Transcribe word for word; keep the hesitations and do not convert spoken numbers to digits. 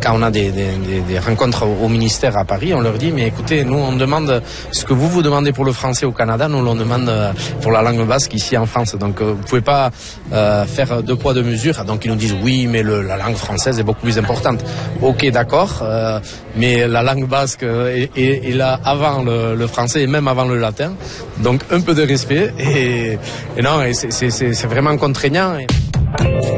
quand on a des, des, des, des rencontres au, au ministère à Paris, on leur dit mais écoutez, nous on demande ce que vous vous demandez pour le français au Canada, nous on demande pour la langue basque ici en France. Donc vous pouvez pas euh, faire deux poids deux mesures. Donc ils nous disent oui, mais le, la langue française est beaucoup plus importante. Ok, d'accord, euh, mais la langue basque est, est, est là avant le, le français et même avant le latin. Donc un peu de respect et, et non, et c'est, c'est, c'est vraiment contraignant.